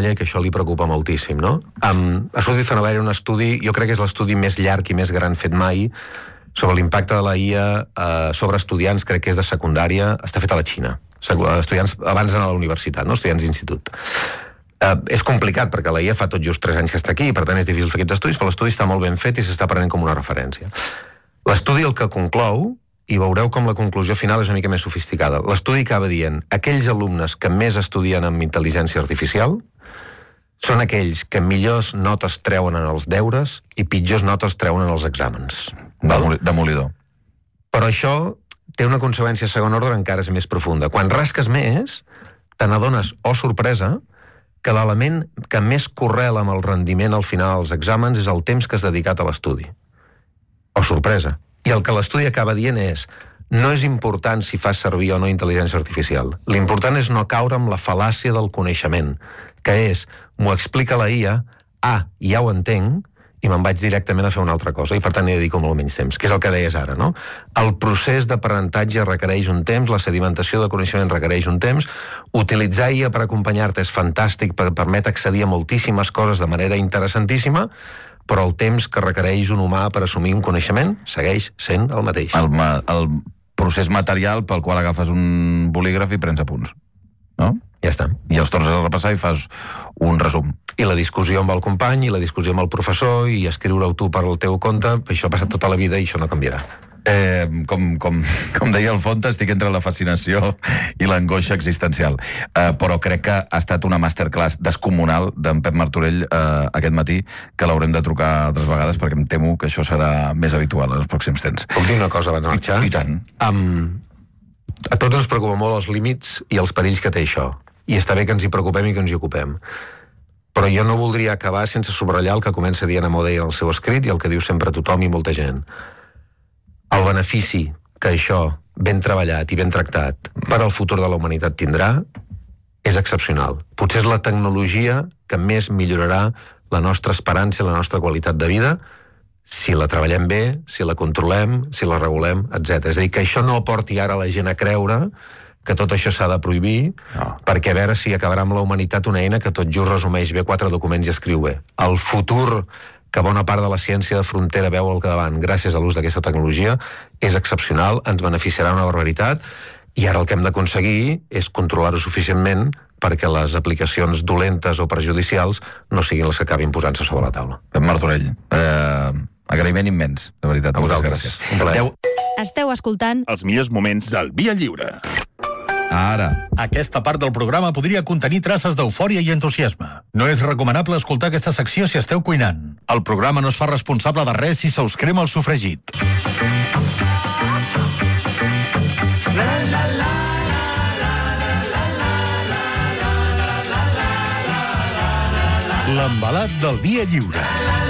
treballa i que això li preocupa moltíssim, no? Ha sortit fa no gaire un estudi, jo crec que és l'estudi més llarg i més gran fet mai, sobre l'impacte de la IA sobre estudiants, crec que és de secundària, està fet a la Xina. Estudiants abans d'anar a la universitat, no? Estudiants d'institut. És complicat, perquè la IA fa tot just 3 anys que està aquí, i per tant és difícil fer aquests estudis, però l'estudi està molt ben fet i s'està prenent com una referència. L'estudi el que conclou, i veureu com la conclusió final és una mica més sofisticada. L'estudi acaba dient, aquells alumnes que més estudien amb intel·ligència artificial són aquells que millors notes treuen en els deures i pitjors notes treuen en els exàmens. Demolidor. Però això té una conseqüència a segon ordre encara és més profunda. Quan rasques més, te n'adones, sorpresa, que l'element que més correla amb el rendiment al final dels exàmens és el temps que has dedicat a l'estudi. Sorpresa. I el que l'estudi acaba dient és, no és important si fas servir o no intel·ligència artificial. L'important és no caure amb la fal·làcia del coneixement, que és, m'ho explica la IA, ja ho entenc, i me'n vaig directament a fer una altra cosa, i per tant hi dedico molt menys temps, que és el que deies ara, no? El procés d'aprenentatge requereix un temps, la sedimentació de coneixement requereix un temps, utilitzar IA per acompanyar-te és fantàstic, permet accedir a moltíssimes coses de manera interessantíssima, però el temps que requereix un humà per assumir un coneixement segueix sent el mateix. El procés material pel qual agafes un bolígraf i prens apunts, no? Ja està. I els tornes a repassar i fas un resum. I la discussió amb el company, i la discussió amb el professor, i escriure-ho tu per al teu compte, això ha passat tota la vida i això no canviarà. Com deia el Font, estic entre la fascinació i l'angoixa existencial. Però crec que ha estat una masterclass descomunal d'en Pep Martorell aquest matí, que l'haurem de trucar altres vegades, perquè em temo que això serà més habitual en els pròxims temps. Puc dir una cosa abans de marxar? I tant. A tots ens preocupen molt els límits i els perills que té això. I està bé que ens hi preocupem i que ens hi ocupem. Però jo no voldria acabar sense subratllar el que comença dient Amodei en el seu escrit i el que diu sempre tothom i molta gent. El benefici que això, ben treballat i ben tractat, per al futur de la humanitat tindrà, és excepcional. Potser és la tecnologia que més millorarà la nostra esperança i la nostra qualitat de vida si la treballem bé, si la controlem, si la regulem, etc. És a dir, que això no porti ara la gent a creure que tot això s'ha de prohibir, perquè a veure si acabarà amb la humanitat una eina que tot just resumeix bé 4 documents i escriu bé. El futur que bona part de la ciència de frontera veu al davant gràcies a l'ús d'aquesta tecnologia és excepcional, ens beneficiarà una barbaritat, i ara el que hem d'aconseguir és controlar-ho suficientment perquè les aplicacions dolentes o perjudicials no siguin les que acabin posant-se sobre la taula. Pep Martorell, agraïment immens, de veritat. Moltes gràcies. Un plaer. Esteu escoltant Els millors moments del Via Lliure. Ara. Aquesta part del programa podria contenir traces d'eufòria i entusiasme. No és recomanable escoltar aquesta secció si esteu cuinant. El programa no es fa responsable de res si se us crema el sofregit. L'embalat del Via Lliure.